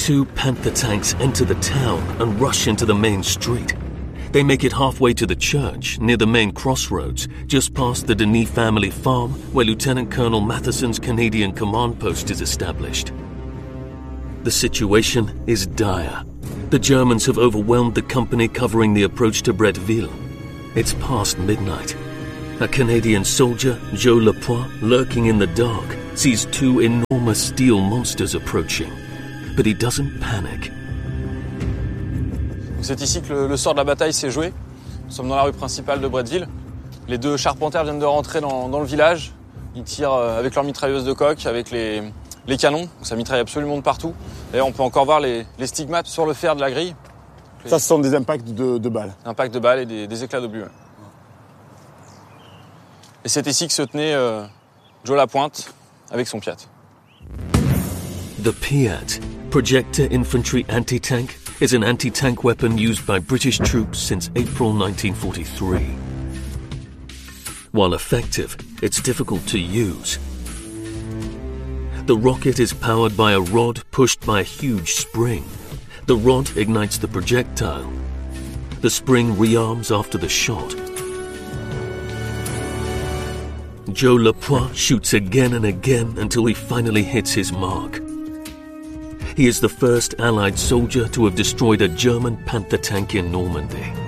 2 Panther tanks enter the town and rush into the main street. They make it halfway to the church, near the main crossroads, just past the Denis family farm, where Lieutenant Colonel Matheson's Canadian command post is established. The situation is dire. The Germans have overwhelmed the company covering the approach to Bretteville. It's past midnight. A Canadian soldier, Joe Lapointe, lurking in the dark, sees 2 enormous steel monsters approaching. But he doesn't panic. C'est ici que le sort de la bataille s'est joué. Nous sommes dans la rue principale de Bretteville. Les 2 charpentiers viennent de rentrer dans le village. Ils tirent avec leurs mitrailleuses de coque, avec les canons. Ça mitraille absolument de partout. D'ailleurs, on peut encore voir les stigmates sur le fer de la grille. Ça, ce sont des impacts de balles. Impacts de balles et des éclats d'obus. Ouais. Et c'est ici que se tenait Joe Lapointe avec son Piat. The Piat, Projector Infantry Anti-Tank, is an anti-tank weapon used by British troops since April 1943. While effective, it's difficult to use. The rocket is powered by a rod pushed by a huge spring. The rod ignites the projectile. The spring rearms after the shot. Joe Lapointe shoots again and again until he finally hits his mark. He is the first Allied soldier to have destroyed a German Panther tank in Normandy.